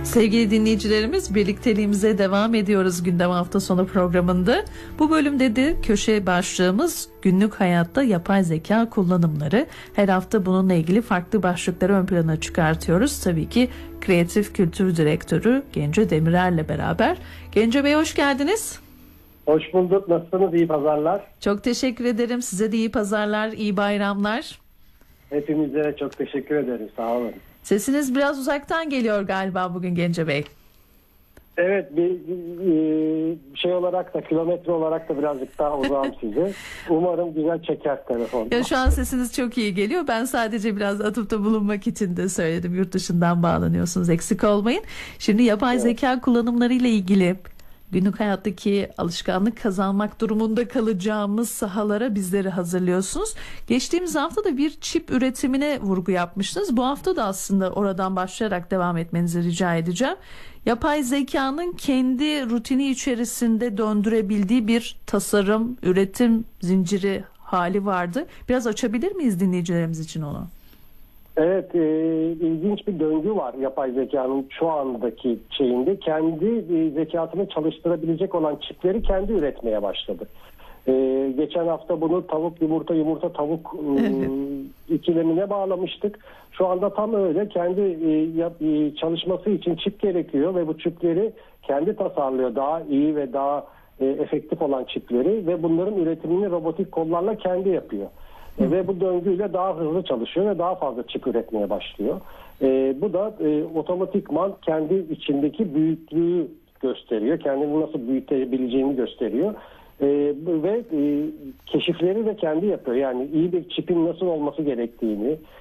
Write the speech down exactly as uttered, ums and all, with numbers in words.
Sevgili dinleyicilerimiz, birlikteliğimize devam ediyoruz gündem hafta sonu programında. Bu bölümde de köşe başlığımız günlük hayatta yapay zeka kullanımları. Her hafta bununla ilgili farklı başlıkları ön plana çıkartıyoruz. Tabii ki Kreatif Kültür Direktörü Gence Demirer'le beraber. Gence Bey, hoş geldiniz. Hoş bulduk. Nasılsınız? İyi pazarlar. Çok teşekkür ederim. Size de iyi pazarlar, iyi bayramlar. Hepimize çok teşekkür ederim. Sağ olun. Sesiniz biraz uzaktan geliyor galiba bugün Gence Bey. Evet, bir, bir şey olarak da, kilometre olarak da birazcık daha uzağım size. Umarım güzel çeker telefonda. Ya şu an sesiniz çok iyi geliyor. Ben sadece biraz atıfta bulunmak için de söyledim. Yurt dışından bağlanıyorsunuz. Eksik olmayın. Şimdi yapay evet. zeka kullanımlarıyla ilgili günlük hayattaki alışkanlık kazanmak durumunda kalacağımız sahalara bizleri hazırlıyorsunuz. Geçtiğimiz hafta da bir çip üretimine vurgu yapmıştınız. Bu hafta da aslında oradan başlayarak devam etmenizi rica edeceğim. Yapay zekanın kendi rutini içerisinde döndürebildiği bir tasarım, üretim zinciri hali vardı. Biraz açabilir miyiz dinleyicilerimiz için onu? Evet, e, ilginç bir döngü var yapay zekanın şu andaki şeyinde. Kendi e, zekasını çalıştırabilecek olan çipleri kendi üretmeye başladı. E, geçen hafta bunu tavuk yumurta yumurta tavuk e, ikilemine bağlamıştık. Şu anda tam öyle. Kendi e, e, çalışması için çip gerekiyor ve bu çipleri kendi tasarlıyor. Daha iyi ve daha e, efektif olan çipleri ve bunların üretimini robotik kollarla kendi yapıyor. E, ve bu döngüyle daha hızlı çalışıyor ve daha fazla çip üretmeye başlıyor. E, bu da e, otomatikman kendi içindeki büyüklüğü gösteriyor. Kendini nasıl büyütebileceğini gösteriyor. E, ve e, keşifleri de kendi yapıyor. Yani iyi bir çipin nasıl olması gerektiğini,